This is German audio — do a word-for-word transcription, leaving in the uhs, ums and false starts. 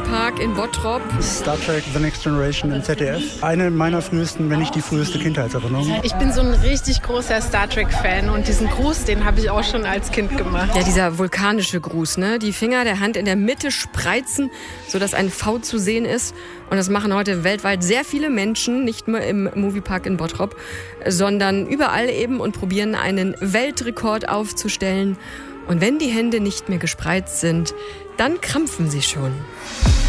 Moviepark in Bottrop. Star Trek The Next Generation im Z D F. Eine meiner frühesten, wenn nicht die früheste Kindheitserinnerung. Ich bin so ein richtig großer Star Trek-Fan und diesen Gruß, den habe ich auch schon als Kind gemacht. Ja, dieser vulkanische Gruß, ne? Die Finger der Hand in der Mitte spreizen, sodass ein V zu sehen ist. Und das machen heute weltweit sehr viele Menschen, nicht nur im Moviepark in Bottrop, sondern überall eben und probieren einen Weltrekord aufzustellen. Und wenn die Hände nicht mehr gespreizt sind, dann krampfen sie schon.